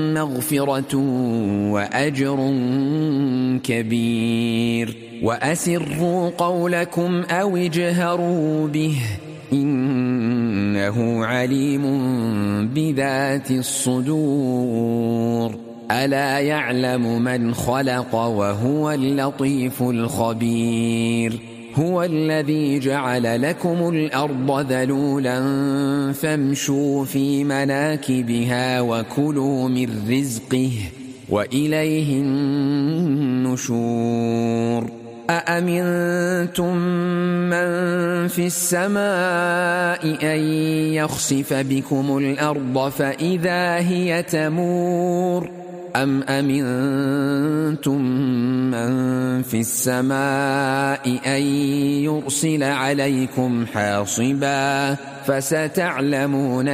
مغفرة وأجر كبير وأسروا قولكم أو اجهروا به إنه عليم بذات الصدور ألا يعلم من خلق وهو اللطيف الخبير هو الذي جعل لكم الأرض ذلولا فامشوا في مناكبها وكلوا من رزقه وإليه النشور أأمنتم من في السماء أن يخسف بكم الأرض فإذا هي تمور أم أمنتم من في السماء أن يرسل عليكم حاصبا فستعلمون